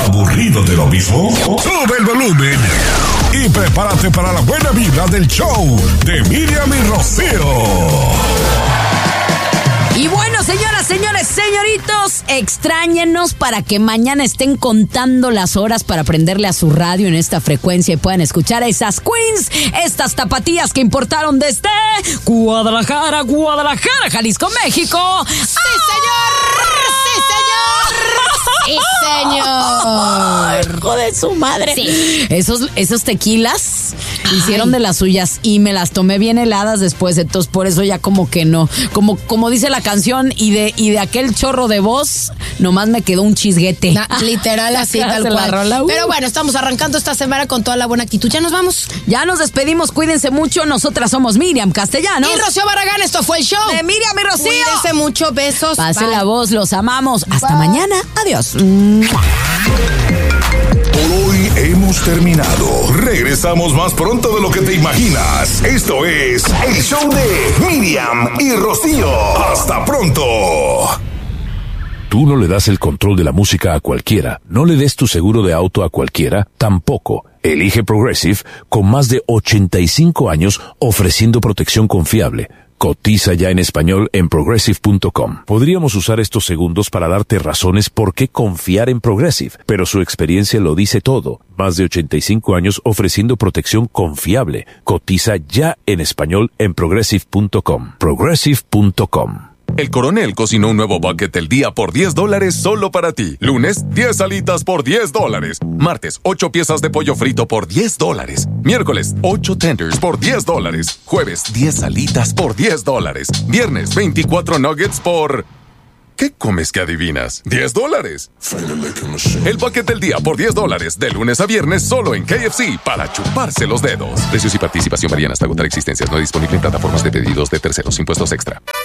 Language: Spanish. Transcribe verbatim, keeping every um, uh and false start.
¿Aburrido de lo mismo? Sube el volumen y prepárate para la buena vibra del show de Miriam y Rocío. Y bueno, señoras, señores, señoritos, extrañenos para que mañana estén contando las horas para prenderle a su radio en esta frecuencia y puedan escuchar a esas queens, estas tapatías que importaron desde Guadalajara, Guadalajara, Jalisco, México. ¡Sí, señor! ¡Sí, señor! ¡Sí, señor! ¡Hijo de su madre! Sí. Esos, esos tequilas Ay. hicieron de las suyas y me las tomé bien heladas después, entonces por eso ya como que no. Como, como dice la canción, y de, y de aquel chorro de voz, nomás me quedó un chisguete. Na, literal, así, tal cual. Rola, uh. Pero bueno, estamos arrancando esta semana con toda la buena actitud. ¿Ya nos vamos? Ya nos despedimos, cuídense mucho. Nosotras somos Miriam Castellanos y Rocío Barragán. Esto fue el show de Miriam y Rocío. Cuídense mucho, besos. Pase Bye. la voz, los amamos. Hasta Bye. mañana. Adiós. Por hoy hemos terminado. Regresamos más pronto de lo que te imaginas. Esto es el show de Miriam y Rocío. Hasta pronto. Tú no le das el control de la música a cualquiera. No le des tu seguro de auto a cualquiera, tampoco. Elige Progressive con más de ochenta y cinco años ofreciendo protección confiable. Cotiza ya en español en progressive punto com. Podríamos usar estos segundos para darte razones por qué confiar en Progressive, pero su experiencia lo dice todo. Más de ochenta y cinco años ofreciendo protección confiable. Cotiza ya en español en progressive punto com. progressive punto com. El Coronel cocinó un nuevo bucket del día por diez dólares solo para ti. Lunes, diez alitas por diez dólares. Martes, ocho piezas de pollo frito por diez dólares. Miércoles, ocho tenders por diez dólares. Jueves, diez alitas por diez dólares. Viernes, veinticuatro nuggets por... ¿Qué comes que adivinas? ¡diez dólares! El bucket del día por diez dólares. De lunes a viernes solo en K F C para chuparse los dedos. Precios y participación varían hasta agotar existencias. No disponible en plataformas de pedidos de terceros. Impuestos extra.